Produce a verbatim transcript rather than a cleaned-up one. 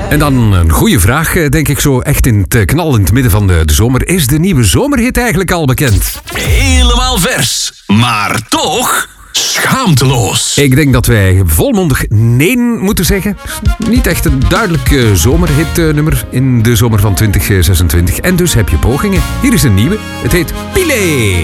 En dan een goede vraag, denk ik zo, echt in het knallend midden van de, de zomer. Is de nieuwe zomerhit eigenlijk al bekend? Helemaal vers, maar toch schaamteloos. Ik denk dat wij volmondig nee moeten zeggen. Niet echt een duidelijk uh, zomerhitnummer in de zomer van twintig zesentwintig. En dus heb je pogingen. Hier is een nieuwe. Het heet Pile.